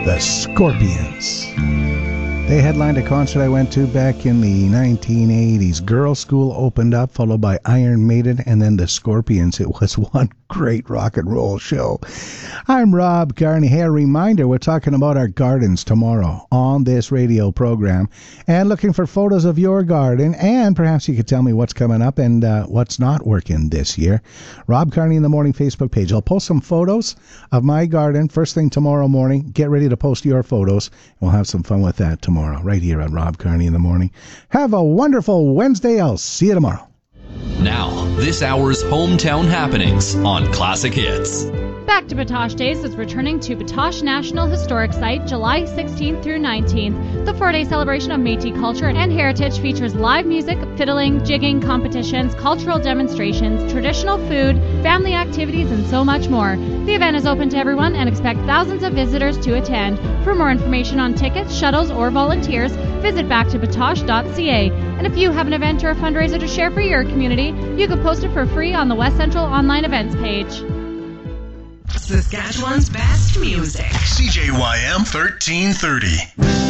the Scorpions. They headlined a concert I went to back in the 1980s. Girl School opened up, followed by Iron Maiden, and then the Scorpions. It was one great rock and roll show. I'm Rob Carney. Hey, a reminder, we're talking about our gardens tomorrow on this radio program, and looking for photos of your garden, and perhaps you could tell me what's coming up and what's not working this year. Rob Carney in the Morning Facebook page. I'll post some photos of my garden first thing tomorrow morning. Get ready to post your photos, and we'll have some fun with that tomorrow, right here on Rob Carney in the Morning. Have a wonderful Wednesday. I'll see you tomorrow. Now, this hour's hometown happenings on Classic Hits. Back to Batoche Days is returning to Batoche National Historic Site July 16th through 19th. The 4-day celebration of Métis culture and heritage features live music, fiddling, jigging competitions, cultural demonstrations, traditional food, family activities, and so much more. The event is open to everyone and expect thousands of visitors to attend. For more information on tickets, shuttles, or volunteers, visit backtobatoche.ca. And if you have an event or a fundraiser to share for your community, you can post it for free on the West Central online events page. Saskatchewan's best music. CJYM 1330.